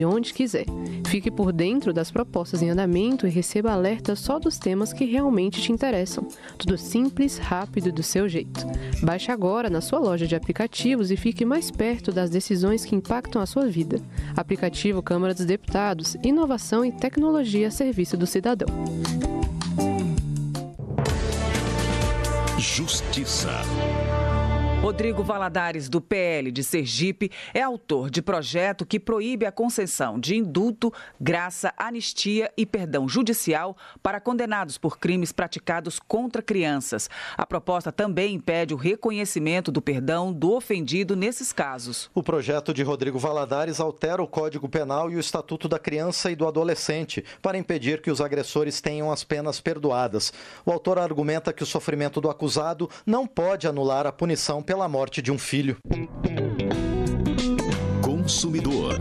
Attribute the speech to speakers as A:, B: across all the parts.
A: onde quiser. Fique por dentro das propostas em andamento e receba alertas só dos temas que realmente te interessam. Tudo simples, rápido e do seu jeito. Baixe agora na sua loja de aplicativos e fique mais perto das decisões que impactam a sua vida. Aplicativo Câmara dos Deputados, inovação e tecnologia a serviço do cidadão.
B: Justiça.
C: Rodrigo Valadares, do PL de Sergipe, é autor de projeto que proíbe a concessão de indulto, graça, anistia e perdão judicial para condenados por crimes praticados contra crianças. A proposta também impede o reconhecimento do perdão do ofendido nesses casos.
D: O projeto de Rodrigo Valadares altera o Código Penal e o Estatuto da Criança e do Adolescente para impedir que os agressores tenham as penas perdoadas. O autor argumenta que o sofrimento do acusado não pode anular a punição pela morte de um filho.
B: Consumidor.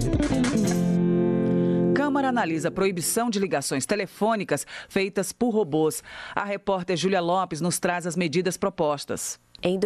C: Câmara analisa a proibição de ligações telefônicas feitas por robôs. A repórter Júlia Lopes nos traz as medidas propostas.
E: Em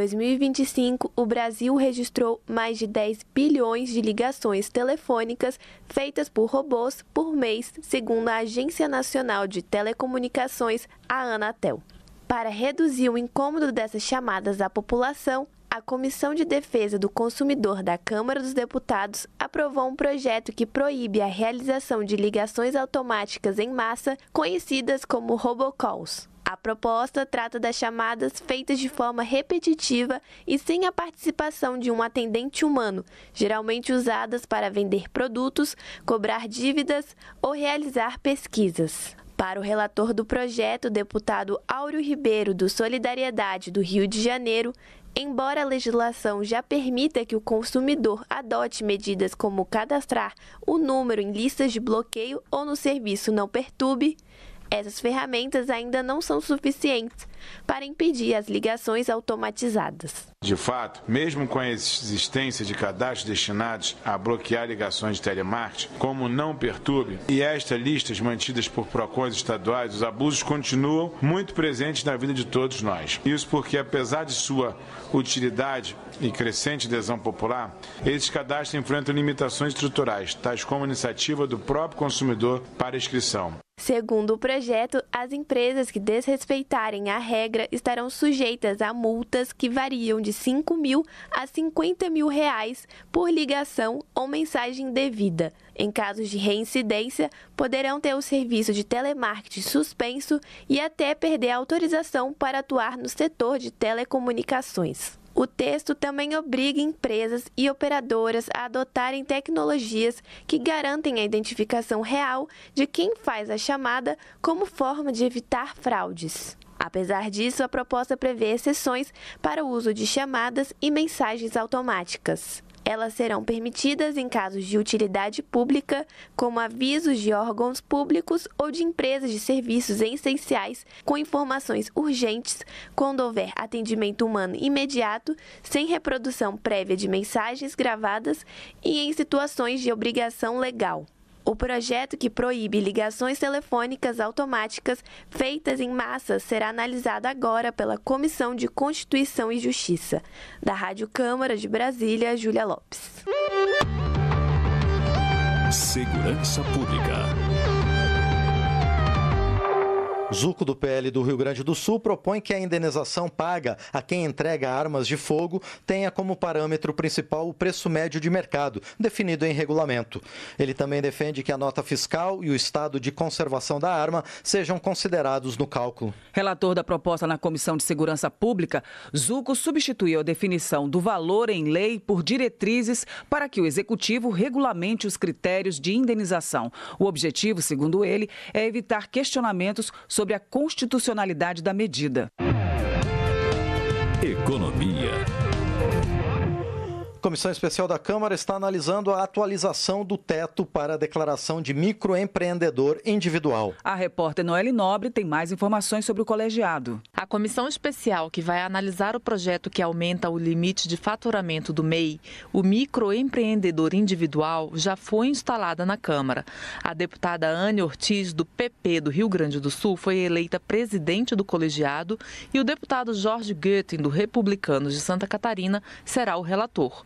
E: 2025, o Brasil registrou mais de 10 bilhões de ligações telefônicas feitas por robôs por mês, segundo a Agência Nacional de Telecomunicações, a Anatel. Para reduzir o incômodo dessas chamadas à população, a Comissão de Defesa do Consumidor da Câmara dos Deputados aprovou um projeto que proíbe a realização de ligações automáticas em massa, conhecidas como robocalls. A proposta trata das chamadas feitas de forma repetitiva e sem a participação de um atendente humano, geralmente usadas para vender produtos, cobrar dívidas ou realizar pesquisas. Para o relator do projeto, o deputado Áureo Ribeiro, do Solidariedade do Rio de Janeiro, embora a legislação já permita que o consumidor adote medidas como cadastrar o número em listas de bloqueio ou no serviço Não Perturbe, essas ferramentas ainda não são suficientes para impedir as ligações automatizadas.
F: De fato, mesmo com a existência de cadastros destinados a bloquear ligações de telemarketing, como Não Perturbe, e estas listas mantidas por PROCONs estaduais, os abusos continuam muito presentes na vida de todos nós. Isso porque, apesar de sua utilidade e crescente adesão popular, esses cadastros enfrentam limitações estruturais, tais como a iniciativa do próprio consumidor para inscrição.
E: Segundo o projeto, as empresas que desrespeitarem a regra estarão sujeitas a multas que variam de R$5.000 a R$50.000 por ligação ou mensagem indevida. Em casos de reincidência, poderão ter o serviço de telemarketing suspenso e até perder a autorização para atuar no setor de telecomunicações. O texto também obriga empresas e operadoras a adotarem tecnologias que garantem a identificação real de quem faz a chamada como forma de evitar fraudes. Apesar disso, a proposta prevê exceções para o uso de chamadas e mensagens automáticas. Elas serão permitidas em casos de utilidade pública, como avisos de órgãos públicos ou de empresas de serviços essenciais com informações urgentes, quando houver atendimento humano imediato, sem reprodução prévia de mensagens gravadas e em situações de obrigação legal. O projeto que proíbe ligações telefônicas automáticas feitas em massa será analisado agora pela Comissão de Constituição e Justiça. Da Rádio Câmara de Brasília, Júlia Lopes.
B: Segurança Pública.
D: Zuco, do PL do Rio Grande do Sul, propõe que a indenização paga a quem entrega armas de fogo tenha como parâmetro principal o preço médio de mercado, definido em regulamento. Ele também defende que a nota fiscal e o estado de conservação da arma sejam considerados no cálculo.
C: Relator da proposta na Comissão de Segurança Pública, Zuco substituiu a definição do valor em lei por diretrizes para que o Executivo regulamente os critérios de indenização. O objetivo, segundo ele, é evitar questionamentos sobre a constitucionalidade da medida.
B: Economia.
D: A Comissão Especial da Câmara está analisando a atualização do teto para a declaração de microempreendedor individual.
C: A repórter Noeli Nobre tem mais informações sobre o colegiado.
G: A comissão especial que vai analisar o projeto que aumenta o limite de faturamento do MEI, o microempreendedor individual, já foi instalada na Câmara. A deputada Anne Ortiz, do PP do Rio Grande do Sul, foi eleita presidente do colegiado e o deputado Jorge Goetting, do Republicanos de Santa Catarina, será o relator.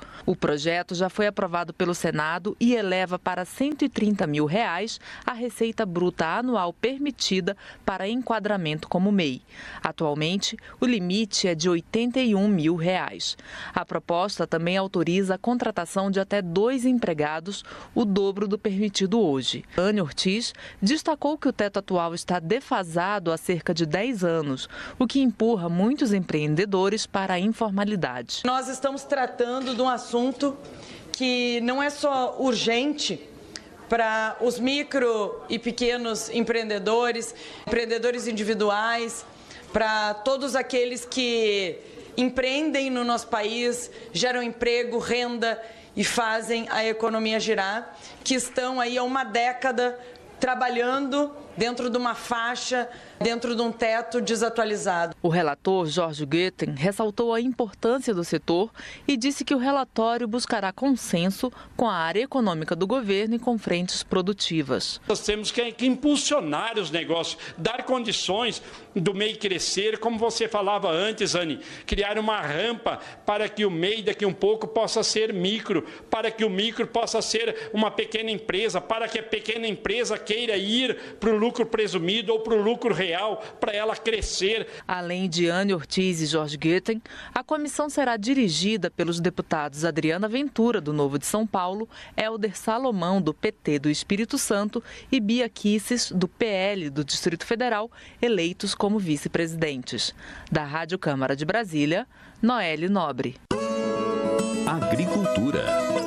G: O projeto já foi aprovado pelo Senado e eleva para R$ 130 mil a receita bruta anual permitida para enquadramento como MEI. Atualmente, o limite é de R$ 81 mil. A proposta também autoriza a contratação de até 2 empregados, o dobro do permitido hoje. Ana Ortiz destacou que o teto atual está defasado há cerca de 10 anos, o que empurra muitos empreendedores para a informalidade.
H: Nós estamos tratando de um assunto que não é só urgente para os micro e pequenos empreendedores, empreendedores individuais, para todos aqueles que empreendem no nosso país, geram emprego, renda e fazem a economia girar, que estão aí há uma década trabalhando dentro de uma faixa, dentro de um teto desatualizado.
G: O relator Jorge Goeten ressaltou a importância do setor e disse que o relatório buscará consenso com a área econômica do governo e com frentes produtivas.
I: Nós temos que impulsionar os negócios, dar condições do MEI crescer, como você falava antes, Anny, criar uma rampa para que o MEI daqui um pouco possa ser micro, para que o micro possa ser uma pequena empresa, para que a pequena empresa queira ir para o lucro presumido ou para o lucro real, para ela crescer.
G: Além de Ana Ortiz e Jorge Goeten, a comissão será dirigida pelos deputados Adriana Ventura, do Novo de São Paulo, Helder Salomão, do PT do Espírito Santo e Bia Kicis, do PL do Distrito Federal, eleitos como vice-presidentes. Da Rádio Câmara de Brasília, Noelle Nobre.
B: Agricultura.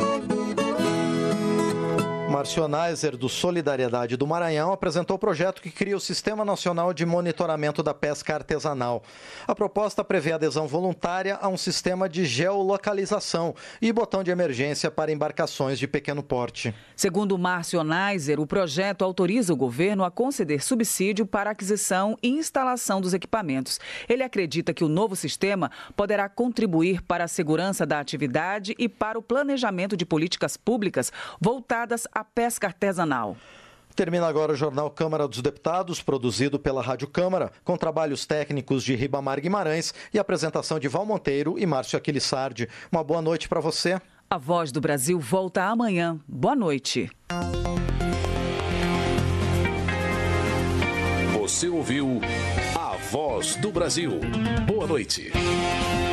D: Márcio Neiser, do Solidariedade do Maranhão, apresentou o projeto que cria o Sistema Nacional de Monitoramento da Pesca Artesanal. A proposta prevê adesão voluntária a um sistema de geolocalização e botão de emergência para embarcações de pequeno porte.
C: Segundo Márcio Neiser, o projeto autoriza o governo a conceder subsídio para aquisição e instalação dos equipamentos. Ele acredita que o novo sistema poderá contribuir para a segurança da atividade e para o planejamento de políticas públicas voltadas à pesca artesanal.
D: Termina agora o Jornal Câmara dos Deputados, produzido pela Rádio Câmara, com trabalhos técnicos de Ribamar Guimarães e apresentação de Val Monteiro e Márcio Aquilissardi. Uma boa noite para você.
C: A Voz do Brasil volta amanhã. Boa noite.
B: Você ouviu A Voz do Brasil. Boa noite.